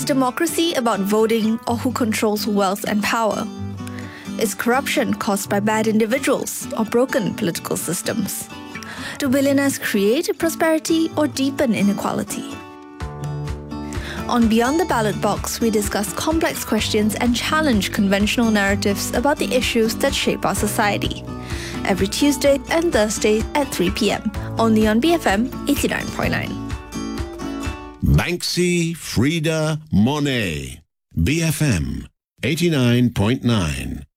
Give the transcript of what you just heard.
democracy about voting or who controls wealth and power? Is corruption caused by bad individuals or broken political systems? Do billionaires create prosperity or deepen inequality? On Beyond the Ballot Box, we discuss complex questions and challenge conventional narratives about the issues that shape our society. Every Tuesday and Thursday at 3 p.m. only on BFM 89.9. Banksy, Frida, Monet. BFM 89.9.